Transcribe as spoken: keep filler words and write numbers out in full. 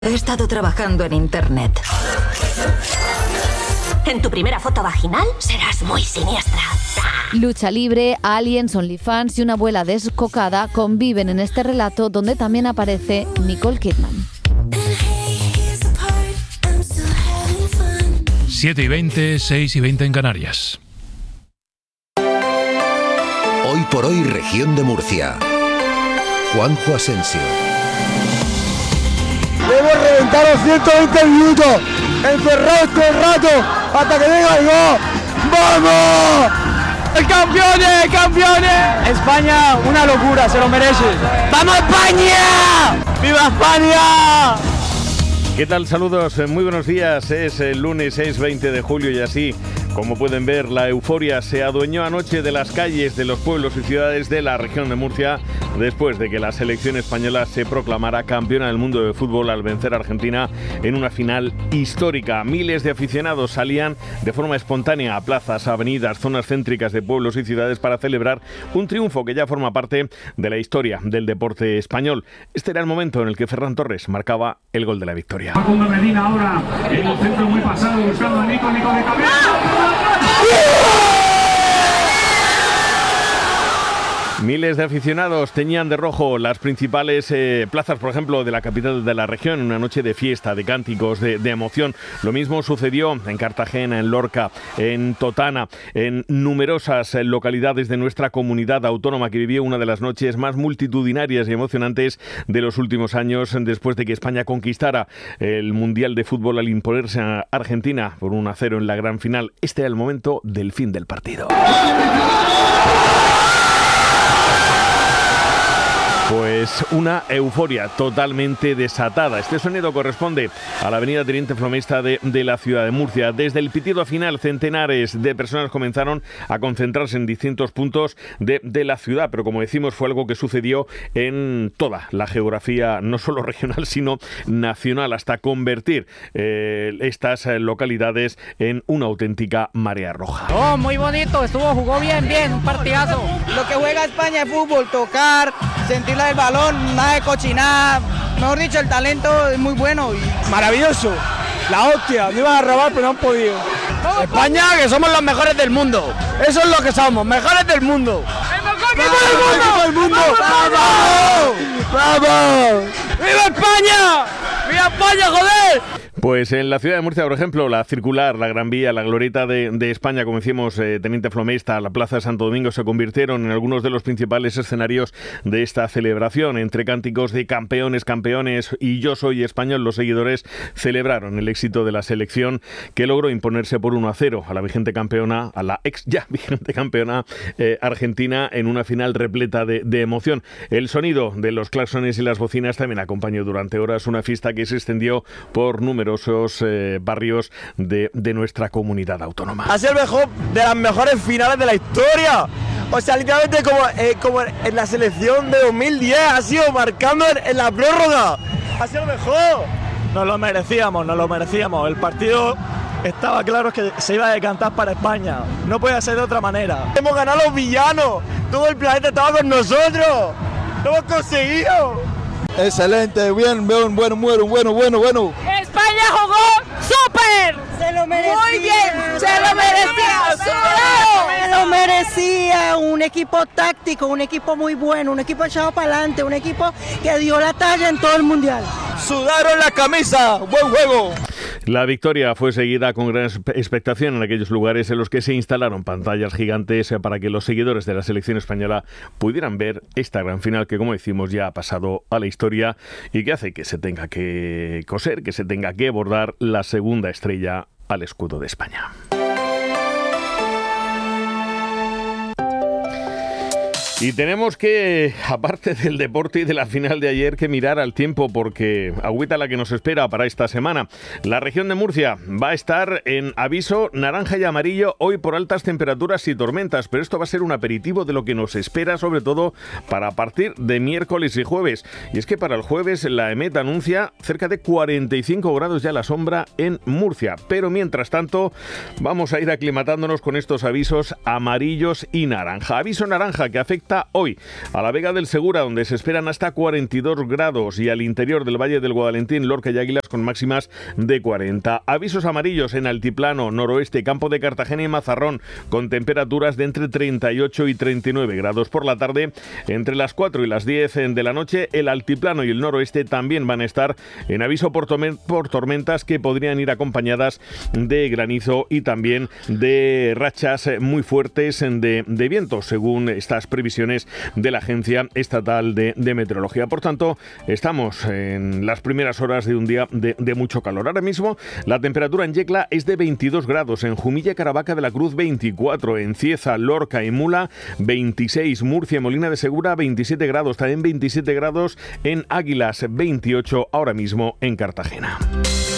He estado trabajando en internet. En tu primera foto vaginal serás muy siniestra. Lucha libre, aliens, OnlyFans y una abuela descocada conviven en este relato donde también aparece Nicole Kidman. siete y veinte, seis y veinte en Canarias. Hoy por hoy, región de Murcia. Juanjo Asensio. Debemos reventar los ciento veinte minutos, encerrados todo el rato, hasta que venga el gol. ¡Vamos! ¡Campeones, campeones! España, una locura, se lo merece. ¡Vamos España! ¡Viva España! ¿Qué tal? Saludos, muy buenos días. Es el lunes seis veinte de julio y así, como pueden ver, la euforia se adueñó anoche de las calles de los pueblos y ciudades de la región de Murcia después de que la selección española se proclamara campeona del mundo de fútbol al vencer a Argentina en una final histórica. Miles de aficionados salían de forma espontánea a plazas, avenidas, zonas céntricas de pueblos y ciudades para celebrar un triunfo que ya forma parte de la historia del deporte español. Este era el momento en el que Ferran Torres marcaba el gol de la victoria. Facundo Medina ahora en el centro muy pasado buscando a Nico, Nico de cabeza. Miles de aficionados teñían de rojo las principales eh, plazas, por ejemplo, de la capital de la región, una noche de fiesta, de cánticos, de, de emoción. Lo mismo sucedió en Cartagena, en Lorca, en Totana, en numerosas localidades de nuestra comunidad autónoma que vivió una de las noches más multitudinarias y emocionantes de los últimos años después de que España conquistara el Mundial de Fútbol al imponerse a Argentina por uno a cero en la gran final. Este era el momento del fin del partido. Pues una euforia totalmente desatada. Este sonido corresponde a la avenida Teniente Flomesta de, de la ciudad de Murcia. Desde el pitido final, centenares de personas comenzaron a concentrarse en distintos puntos de, de la ciudad, pero como decimos, fue algo que sucedió en toda la geografía, no solo regional, sino nacional, hasta convertir eh, estas localidades en una auténtica marea roja. Oh, muy bonito, estuvo, jugó bien, bien, un partidazo. Lo que juega España es fútbol, tocar, sentir el balón, nada de cochinada, mejor dicho, el talento es muy bueno y maravilloso, la hostia, no iban a robar pero no han podido. España, que somos los mejores del mundo, eso es lo que somos, mejores del mundo. ¡El mejor equipo del mundo! ¡Vamos! ¡Vamos! ¡Viva España! ¡Viva España, joder! Pues en la ciudad de Murcia, por ejemplo, la circular, la Gran Vía, la glorieta de, de España, como decimos, eh, Teniente Flomesta, la Plaza de Santo Domingo, se convirtieron en algunos de los principales escenarios de esta celebración. Entre cánticos de campeones, campeones y yo soy español, los seguidores celebraron el éxito de la selección que logró imponerse por uno a cero a la vigente campeona, a la ex ya vigente campeona eh, Argentina en una final repleta de, de emoción. El sonido de los claxones y las bocinas también acompañó durante horas una fiesta que se extendió por números Eh, barrios de, de nuestra comunidad autónoma. Ha sido el mejor de las mejores finales de la historia. O sea, literalmente como, eh, como en la selección de dos mil diez, ha sido marcando en, en la prórroga. Ha sido lo mejor. Nos lo merecíamos, nos lo merecíamos. El partido estaba claro que se iba a decantar para España. No podía ser de otra manera. Hemos ganado a los villanos. Todo el planeta estaba con nosotros. Lo hemos conseguido. Excelente, bien, bien, bueno, bueno, bueno, bueno, bueno. España jugó súper. Se lo merecía. Muy bien, se lo merecía. Se lo merecía. Un equipo táctico, un equipo muy bueno, un equipo echado para adelante, un equipo que dio la talla en todo el mundial. Sudaron la camisa, buen juego. La victoria fue seguida con gran expectación en aquellos lugares en los que se instalaron pantallas gigantes para que los seguidores de la selección española pudieran ver esta gran final que, como decimos, ya ha pasado a la historia y que hace que se tenga que coser, que se tenga que bordar la segunda estrella al escudo de España. Y tenemos que, aparte del deporte y de la final de ayer, que mirar al tiempo porque agüita la que nos espera para esta semana. La región de Murcia va a estar en aviso naranja y amarillo hoy por altas temperaturas y tormentas, pero esto va a ser un aperitivo de lo que nos espera, sobre todo para a partir de miércoles y jueves. Y es que para el jueves la EMET anuncia cerca de cuarenta y cinco grados ya a la sombra en Murcia. Pero mientras tanto vamos a ir aclimatándonos con estos avisos amarillos y naranja. Aviso naranja que afecta hasta hoy. A la Vega del Segura, donde se esperan hasta cuarenta y dos grados, y al interior del Valle del Guadalentín, Lorca y Águilas con máximas de cuarenta. Avisos amarillos en altiplano, noroeste, Campo de Cartagena y Mazarrón, con temperaturas de entre treinta y ocho y treinta y nueve grados. Por la tarde, entre las cuatro y las diez de la noche, el altiplano y el noroeste también van a estar en aviso por, por tormentas que podrían ir acompañadas de granizo y también de rachas muy fuertes de, de viento, según estas previsiones de la Agencia Estatal de, de Meteorología. Por tanto, estamos en las primeras horas de un día de, de mucho calor. Ahora mismo la temperatura en Yecla es de veintidós grados, en Jumilla, Caravaca de la Cruz veinticuatro, en Cieza, Lorca y Mula veintiséis, Murcia y Molina de Segura veintisiete grados, también veintisiete grados en Águilas, veintiocho ahora mismo en Cartagena.